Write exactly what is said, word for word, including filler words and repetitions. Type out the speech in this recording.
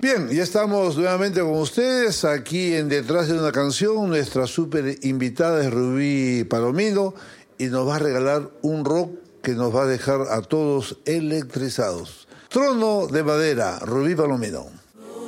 Bien, ya estamos nuevamente con ustedes aquí en Detrás de una Canción. Nuestra súper invitada es Rubí Palomino y nos va a regalar un rock que nos va a dejar a todos electrizados. Trono de Madera, Rubí Palomino.